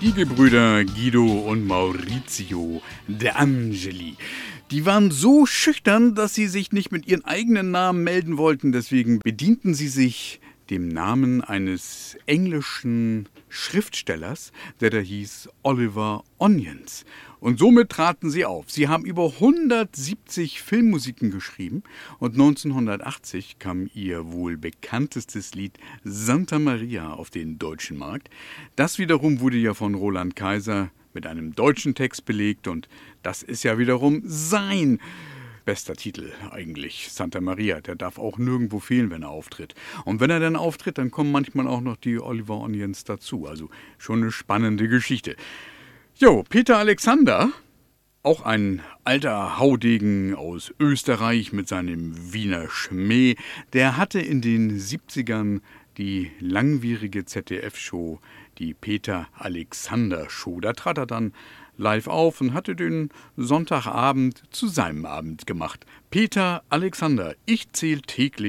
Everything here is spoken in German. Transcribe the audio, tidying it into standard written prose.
Die Gebrüder Guido und Maurizio De Angeli. Die waren so schüchtern, dass sie sich nicht mit ihren eigenen Namen melden wollten. Deswegen bedienten sie sich dem Namen eines englischen Schriftstellers, der da hieß Oliver Onions. Und somit traten sie auf. Sie haben über 170 Filmmusiken geschrieben und 1980 kam ihr wohl bekanntestes Lied Santa Maria auf den deutschen Markt. Das wiederum wurde ja von Roland Kaiser mit einem deutschen Text belegt und das ist ja wiederum sein bester Titel eigentlich, Santa Maria. Der darf auch nirgendwo fehlen, wenn er auftritt. Und wenn er dann auftritt, dann kommen manchmal auch noch die Oliver Onions dazu. Also schon eine spannende Geschichte. Jo, Peter Alexander, auch ein alter Haudegen aus Österreich mit seinem Wiener Schmäh, der hatte in den 70ern die langwierige ZDF-Show, die Peter Alexander Show. Da trat er dann live auf und hatte den Sonntagabend zu seinem Abend gemacht. Peter Alexander, ich zähl täglich